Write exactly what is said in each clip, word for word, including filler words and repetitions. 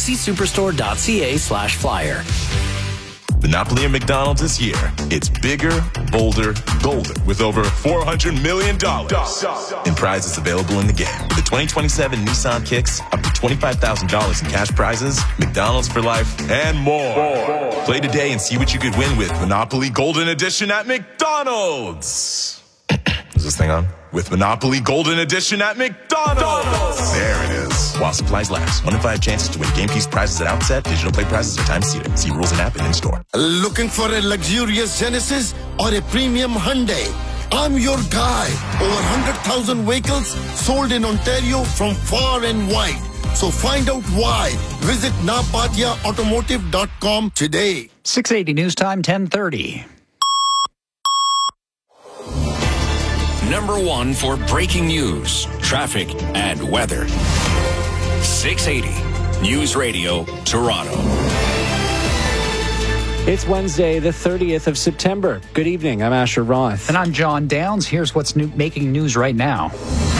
bcsuperstore.ca slash flyer. Monopoly at McDonald's this year. It's bigger, bolder, golder with over four hundred million dollars in prizes available in the game. With the twenty twenty-seven Nissan Kicks, up to twenty-five thousand dollars in cash prizes, McDonald's for life, and more. more. Play today and see what you could win with Monopoly Golden Edition at McDonald's. Is this thing on? With Monopoly Golden Edition at McDonald's. There it is. While supplies last. One in five chances to win game piece prizes at outset. Digital play prizes are time seated. See rules and app and in-store. Looking for a luxurious Genesis or a premium Hyundai? I'm your guy. Over one hundred thousand vehicles sold in Ontario from far and wide. So find out why. Visit nabadia automotive dot com today. six eighty News Time, ten thirty. Number one for breaking news, traffic, and weather. six eighty News Radio, Toronto. It's Wednesday, the thirtieth of September. Good evening. I'm Asher Roth. And I'm John Downs. Here's what's new, making news right now.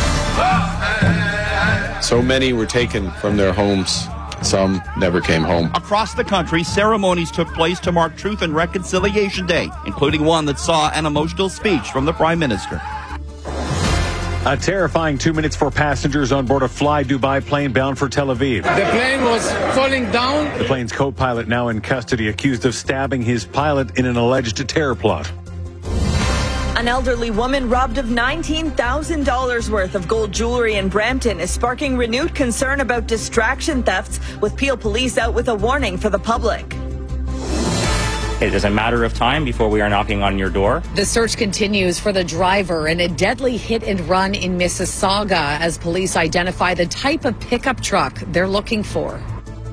So many were taken from their homes. Some never came home. Across the country, ceremonies took place to mark Truth and Reconciliation Day, including one that saw an emotional speech from the Prime Minister. A terrifying two minutes for passengers on board a Fly Dubai plane bound for Tel Aviv. The plane was falling down. The plane's co-pilot now in custody, accused of stabbing his pilot in an alleged terror plot. An elderly woman robbed of nineteen thousand dollars worth of gold jewelry in Brampton is sparking renewed concern about distraction thefts, with Peel Police out with a warning for the public. It is a matter of time before we are knocking on your door. The search continues for the driver in a deadly hit and run in Mississauga as police identify the type of pickup truck they're looking for.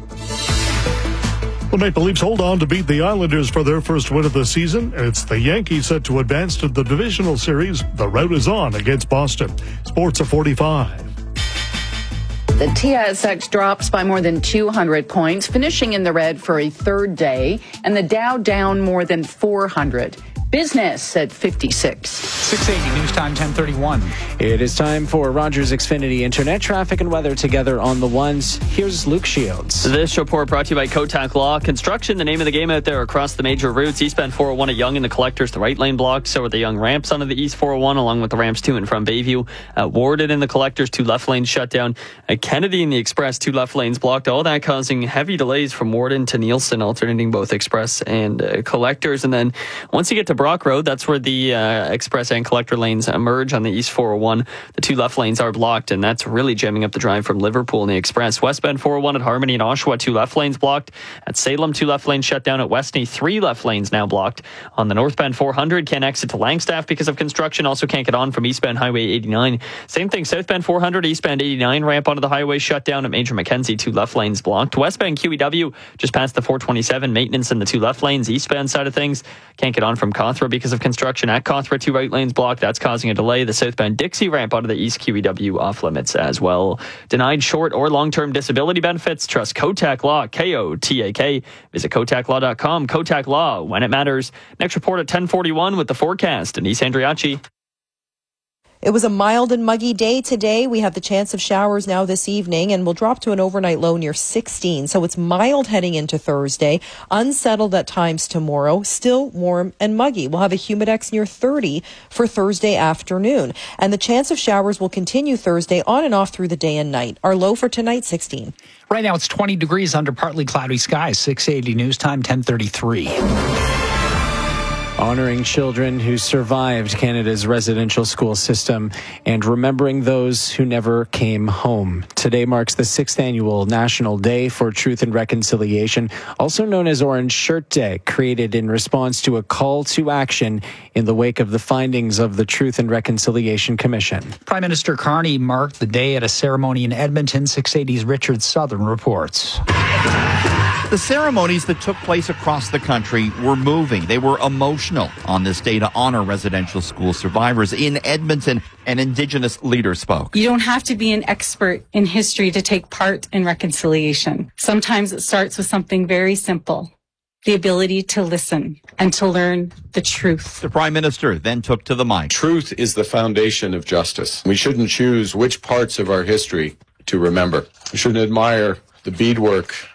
The Maple Leafs hold on to beat the Islanders for their first win of the season, and it's the Yankees set to advance to the divisional series. The route is on against Boston. Sports at forty-five. The T S X drops by more than two hundred points, finishing in the red for a third day, and the Dow down more than four hundred. Business at fifty-six. six eighty News Time, ten thirty-one. It is time for Rogers Xfinity Internet traffic and weather together on the ones. Here's Luke Shields. This report brought to you by Kotak Law. Construction, the name of the game out there across the major routes. Eastbound four oh one at Yonge and the Collectors, the right lane blocked. So are the Yonge ramps onto the East four oh one, along with the ramps to and from Bayview. Uh, Warden in the Collectors, two left lanes shut down. Uh, Kennedy in the Express, two left lanes blocked. All that causing heavy delays from Warden to Nielsen, alternating both Express and uh, Collectors. And then once you get to Brock Road, that's where the uh, Express and Collector lanes emerge on the East four oh one. The two left lanes are blocked, and that's really jamming up the drive from Liverpool in the Express. Westbound four oh one at Harmony and Oshawa, two left lanes blocked. At Salem, two left lanes shut down. At Westney, three left lanes now blocked. On the northbound four hundred, can't exit to Langstaff because of construction. Also can't get on from eastbound Highway eighty-nine. Same thing, southbound four hundred, eastbound eighty-nine, ramp onto the highway shut down. At Major Mackenzie, two left lanes blocked. Westbound Q E W, just past the four twenty-seven, maintenance in the two left lanes. Eastbound side of things, can't get on from Cawthra because of construction. At Cawthra, two right lanes blocked. That's causing a delay. The southbound Dixie ramp onto the East Q E W off limits as well. Denied short or long-term disability benefits? Trust Kotak Law, K O T A K. Visit kotak law dot com. Kotak Law, when it matters. Next report at ten forty-one with the forecast. Denise Andriacci. It was a mild and muggy day today. We have the chance of showers now this evening, and we'll drop to an overnight low near sixteen. So it's mild heading into Thursday, unsettled at times tomorrow, still warm and muggy. We'll have a humidex near thirty for Thursday afternoon. And the chance of showers will continue Thursday on and off through the day and night. Our low for tonight, sixteen. Right now it's twenty degrees under partly cloudy skies. six eighty News Time, ten thirty-three. Honoring children who survived Canada's residential school system and remembering those who never came home. Today marks the sixth annual National Day for Truth and Reconciliation, also known as Orange Shirt Day, created in response to a call to action in the wake of the findings of the Truth and Reconciliation Commission. Prime Minister Carney marked the day at a ceremony in Edmonton. six eighty's Richard Southern reports. The ceremonies that took place across the country were moving. They were emotional on this day to honor residential school survivors. In Edmonton, an Indigenous leader spoke. You don't have to be an expert in history to take part in reconciliation. Sometimes it starts with something very simple. The ability to listen and to learn the truth. The Prime Minister then took to the mic. Truth is the foundation of justice. We shouldn't choose which parts of our history to remember. We shouldn't admire the beadwork